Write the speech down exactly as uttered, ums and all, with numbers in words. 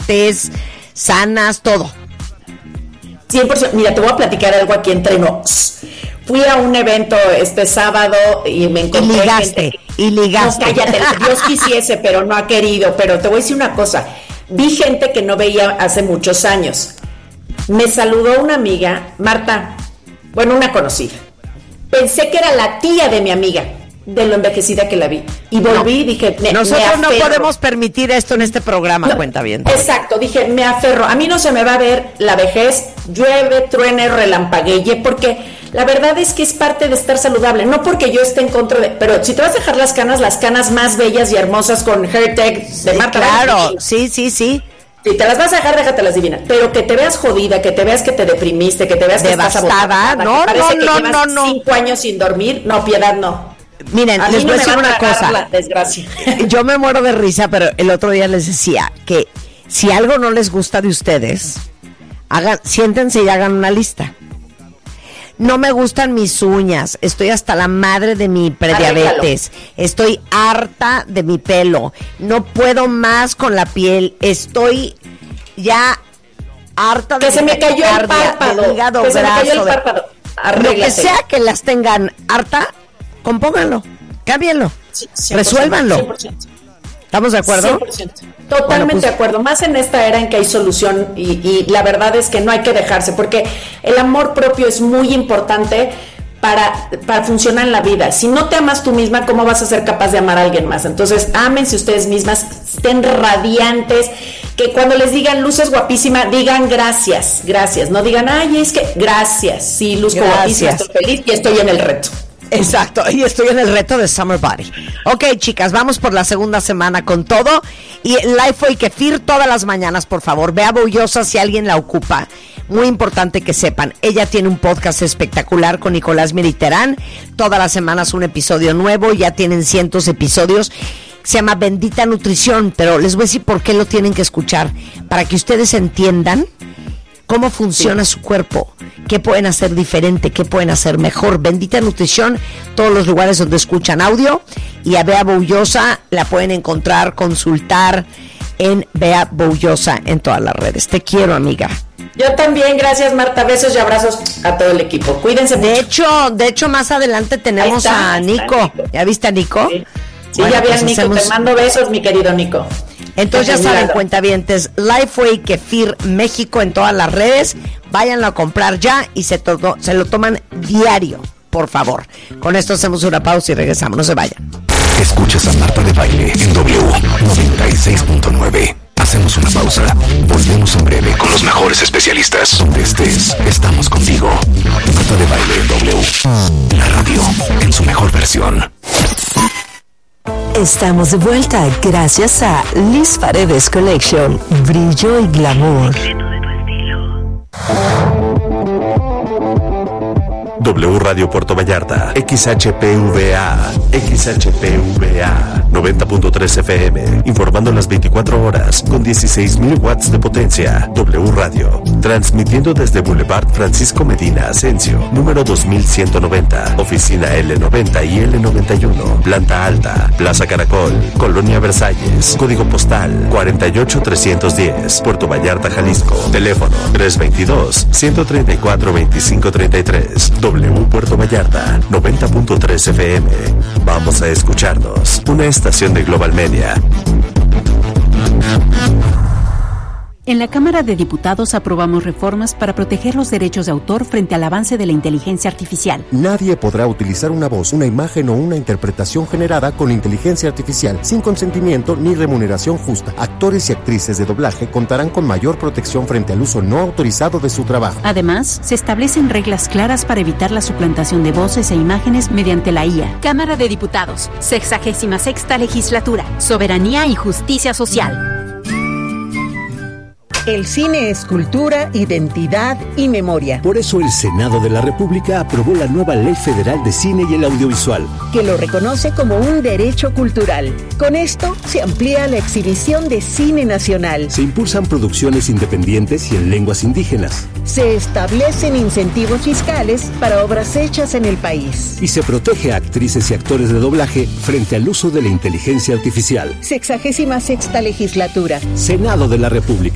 fuertes, sanas, todo. cien por ciento. Mira, te voy a platicar algo aquí entre nos. Fui a un evento este sábado y me encontré y ligaste, gente que, y ligaste. No, cállate, Dios quisiese, pero no ha querido. Pero te voy a decir una cosa. Vi gente que no veía hace muchos años. Me saludó una amiga, Marta, bueno, una conocida. Pensé que era la tía de mi amiga, de lo envejecida que la vi. Y volví y dije, me, nosotros me no podemos permitir esto en este programa, no, cuenta bien. Exacto, dije, me aferro. A mí no se me va a ver la vejez, llueve, truene, relampaguee, porque la verdad es que es parte de estar saludable. No porque yo esté en contra de... Pero si te vas a dejar las canas, las canas más bellas y hermosas con Hairtech de sí, Marta. Claro, sí, sí, sí. Si te las vas a dejar, déjatelas divinas. Pero que te veas jodida, que te veas que te deprimiste, que te veas que devastada, estás agotada, no, que parece no, que no, llevas no, no. cinco años sin dormir. No, Piedad, no. Miren, a les mí voy no a decir una cosa. La desgracia. Yo me muero de risa, pero el otro día les decía que si algo no les gusta de ustedes, hagan, siéntense y hagan una lista. No me gustan mis uñas, estoy hasta la madre de mi prediabetes, estoy harta de mi pelo, no puedo más con la piel, estoy ya harta de que se me cayó el párpado, hígado, que se me cayó el brazo, párpado. Lo que sea que las tengan harta, compónganlo, cámbienlo, sí, resuélvanlo. cien por ciento. ¿Estamos de acuerdo? cien por ciento. Totalmente bueno, pues, de acuerdo, más en esta era en que hay solución y, y la verdad es que no hay que dejarse, porque el amor propio es muy importante para, para funcionar en la vida. Si no te amas tú misma, ¿cómo vas a ser capaz de amar a alguien más? Entonces, ámense ustedes mismas, estén radiantes, que cuando les digan luces guapísima, digan gracias, gracias, no digan, ay, es que gracias, sí, luzco guapísima, estoy feliz y estoy en el reto. Exacto, y estoy en el reto de Summer Body. Ok, chicas, vamos por la segunda semana con todo. Y Lifeway y Kefir todas las mañanas, por favor. Bea Boullosa si alguien la ocupa. Muy importante que sepan, ella tiene un podcast espectacular con Nicolás Meriterán. Todas las semanas un episodio nuevo, ya tienen cientos de episodios. Se llama Bendita Nutrición, pero les voy a decir por qué lo tienen que escuchar. Para que ustedes entiendan cómo funciona sí. su cuerpo, qué pueden hacer diferente, qué pueden hacer mejor. Bendita Nutrición, todos los lugares donde escuchan audio. Y a Bea Boullosa la pueden encontrar, consultar en Bea Boullosa en todas las redes. Te quiero, amiga. Yo también, gracias Marta, besos y abrazos a todo el equipo. Cuídense mucho. De hecho, de hecho más adelante tenemos está, a Nico. Nico. ¿Ya viste a Nico? Sí, sí bueno, ya vi a pues Nico, hacemos... te mando besos, mi querido Nico. Entonces ya saben, cuentavientes, Lifeway Kefir México en todas las redes, váyanlo a comprar ya y se, todo, se lo toman diario, por favor. Con esto hacemos una pausa y regresamos, no se vayan. Escuchas a Marta de Baile en W noventa y seis punto nueve. Hacemos una pausa, volvemos en breve con los mejores especialistas. Donde estés, estamos contigo. Marta de Baile en W, la radio en su mejor versión. Estamos de vuelta gracias a Liz Paredes Collection, brillo y glamour. W Radio Puerto Vallarta, X H P V A, X H P V A, noventa punto tres F M, informando las veinticuatro horas, con dieciséis mil watts de potencia. W Radio, transmitiendo desde Boulevard Francisco Medina Asensio, número dos mil ciento noventa, oficina L noventa y L noventa y uno, planta alta, Plaza Caracol, Colonia Versalles, código postal cuarenta y ocho trescientos diez, Puerto Vallarta, Jalisco, teléfono tres veintidós, ciento treinta y cuatro, veinticinco treinta y tres. W Puerto Vallarta, noventa punto tres F M. Vamos a escucharnos. Una estación de Global Media. En la Cámara de Diputados aprobamos reformas para proteger los derechos de autor frente al avance de la inteligencia artificial. Nadie podrá utilizar una voz, una imagen o una interpretación generada con inteligencia artificial sin consentimiento ni remuneración justa. Actores y actrices de doblaje contarán con mayor protección frente al uso no autorizado de su trabajo. Además, se establecen reglas claras para evitar la suplantación de voces e imágenes mediante la I A. Cámara de Diputados, sexagésima sexta legislatura, soberanía y justicia social. El cine es cultura, identidad y memoria. Por eso el Senado de la República aprobó la nueva Ley Federal de Cine y el Audiovisual, que lo reconoce como un derecho cultural. Con esto se amplía la exhibición de cine nacional. Se impulsan producciones independientes y en lenguas indígenas. Se establecen incentivos fiscales para obras hechas en el país. Y se protege a actrices y actores de doblaje frente al uso de la inteligencia artificial. Sexagésima sexta legislatura. Senado de la República.